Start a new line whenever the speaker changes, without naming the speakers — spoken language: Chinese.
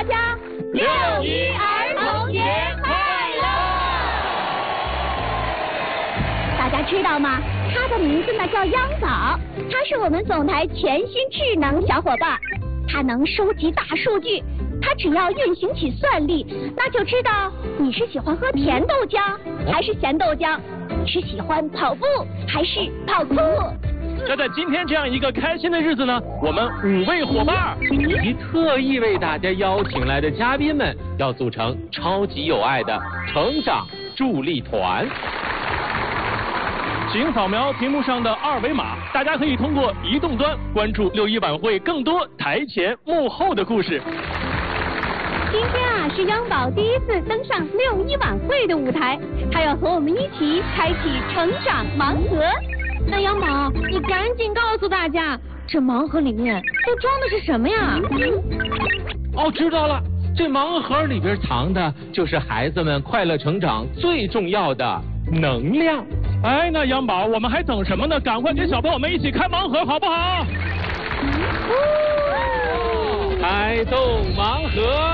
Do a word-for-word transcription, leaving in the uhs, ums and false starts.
大家六一儿童节快乐！大家知道吗？他的名字呢叫央宝，他是我们总台全新智能小伙伴，他能收集大数据。他只要运行起算力，那就知道你是喜欢喝甜豆浆还是咸豆浆，是喜欢跑步还是跑酷。
就在今天这样一个开心的日子呢，我们五位伙伴以及特意为大家邀请来的嘉宾们，要组成超级有爱的成长助力团。请扫描屏幕上的二维码，大家可以通过移动端关注六一晚会更多台前幕后的故事。
今天啊，是央宝第一次登上六一晚会的舞台，他要和我们一起开启成长盲盒。那央宝，你赶紧告诉大家，这盲盒里面都装的是什么呀？
哦，知道了，这盲盒里边藏的就是孩子们快乐成长最重要的能量。哎，那央宝，我们还等什么呢？赶快跟小朋友们一起开盲盒，好不好？开动盲盒。